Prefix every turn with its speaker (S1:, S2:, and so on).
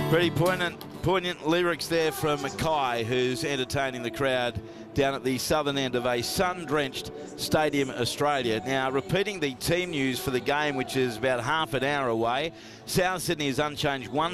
S1: Pretty poignant lyrics there from Mackay, who's entertaining the crowd down at the southern end of a sun-drenched Stadium Australia. Now, repeating the team news for the game, which is about half an hour away, South Sydney is unchanged 1